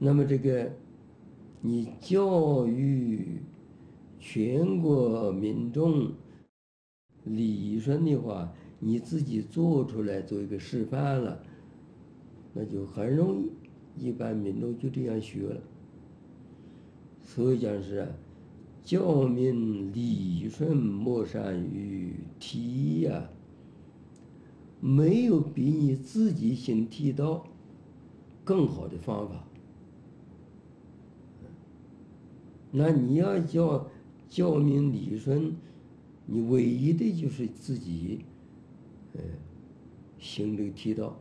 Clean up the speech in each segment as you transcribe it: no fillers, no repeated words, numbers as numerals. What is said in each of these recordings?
那么这个你教育全国民众理顺的话，你自己做出来做一个示范了，那就很容易，一般民众就这样学了。所以讲是教民理顺，莫善于题呀，没有比你自己先提到更好的方法。那你要教民理顺，你唯一的就是自己，行这个剃刀。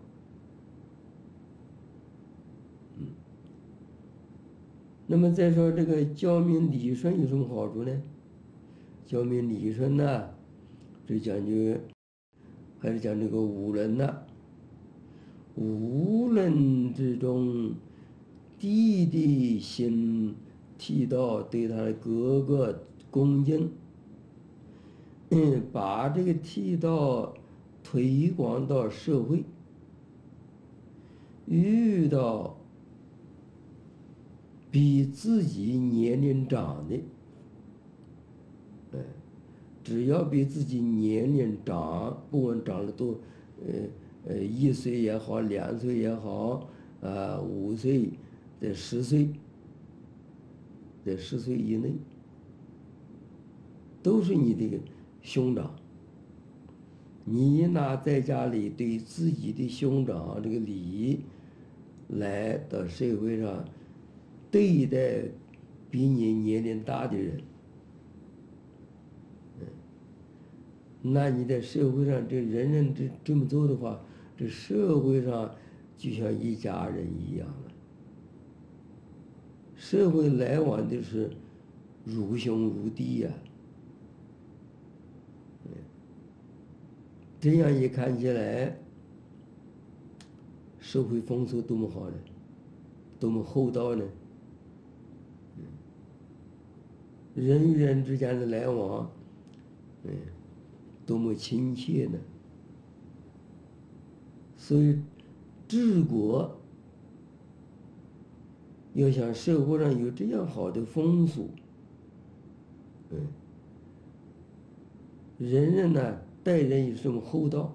那么再说这个教民理顺有什么好处呢？教民理顺呢，这讲究还是讲这个五伦呐。五伦之中，弟弟先剃刀，对他的哥哥恭敬，把这个剃刀推广到社会，遇到比自己年龄长的，只要比自己年龄长，不管长了多，1岁也好，2岁也好，5岁在10岁，在10岁以内，都是你的兄长。你拿在家里对自己的兄长这个礼，来到社会上对待比你年龄大的人，那你在社会上这人人这么做的话，这社会上就像一家人一样了。社会来往的是如兄如弟呀，这样一看起来，社会风俗多么好呢，多么厚道呢？人与人之间的来往，多么亲切呢？所以治国要想社会上有这样好的风俗，人人呢待人有这么厚道，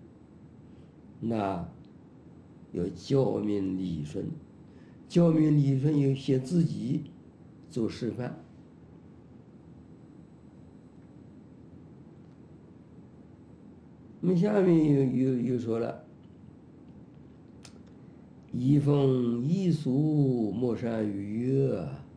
那要教民理顺，教民理顺要先自己做示范。那么下面又说了，移风易俗，莫善于乐。